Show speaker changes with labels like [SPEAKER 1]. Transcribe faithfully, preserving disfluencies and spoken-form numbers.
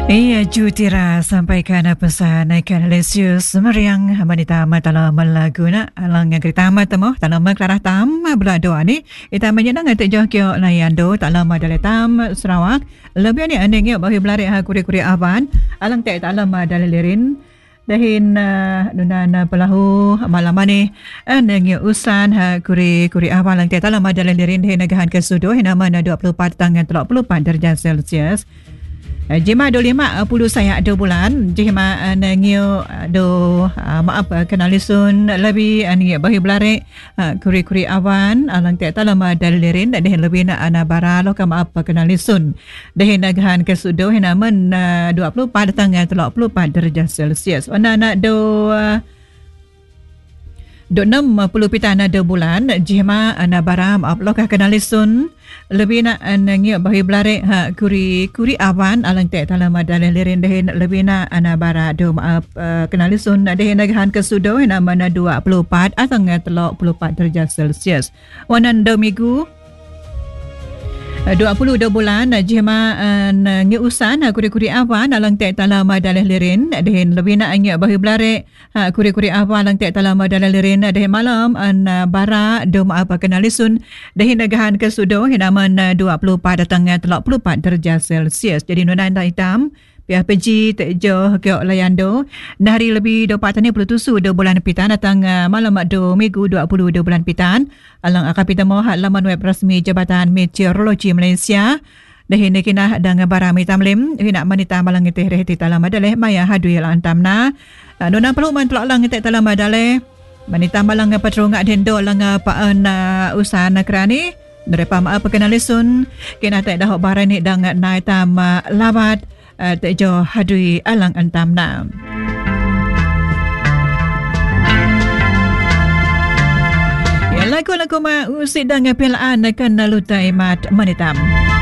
[SPEAKER 1] Iya, Jutira sampaikan pesan ikan lesius meriang manita matala malaguna alang yang kita amat temo talama kelarah tam belado ani ita menyenang ate joh kyo layando talama daletam Sarawak lebih ni ane ngio bahi belari ha kuri-kuri avan alang te talama dalilirin dahin uh, nunana pelahu malam ni ane ngio usan ha kuri-kuri avan alang te talama dalilirin dahin nagahan kesudo hina mana dua puluh empat tangan tiga puluh empat darjah Celsius. Jima do lima puluh saya do bulan jima nangio do maaf kenalisun lebih ani bahi belare kuri-kuri awan alang te talama dalirin deh lebih na ana bara lo ka maaf kenalisun deh nagahan kesudo hina men dua puluh empat tanggal tiga puluh empat darjah Celsius ona na do do enam puluh pitana do bulan jima ana bara maaf lo ka kenalisun lebih nak nangio bahi belare ha kuri kuri awan alang te talama dalirin deh lebih na ana bara do maaf uh, kenalisun deh nagahan kesudo hina mana dua puluh empat atang tiga puluh empat darjah Celsius wanan do minggu dua puluh dua bulan jima ngiusan kuri-kuri awan alang te talama dalirin deh lebih na angya bahi belare ha kuri-kuri awan alang te talama dalirin deh malam an bara do maaf kenalisun deh nagahan kesudo hina mana dua puluh empat datang tiga puluh empat darjah Celsius jadi nunanda hitam Pihak P G tejo kyo layando nahari lebih dua puluh puluh tusu do bulan pitan datang malam do minggu dua puluh dua bulan pitan alang akapita mo laman web rasmi Jabatan Meteorologi Malaysia dahin kinah dang bara mitamlim hina manita malang iteh rehti talama daleh maya hadui lan tamna nona perlu man telak lang iteh talama daleh manita malang patrunga dendo lang paan usana kerani nerepa ma perkenalisun kinah teh dah barani dang nai tam labat tejo hadui alang antamna. Ya lagu-lagu ma usid dang pilaan kan nalutai mat manitam.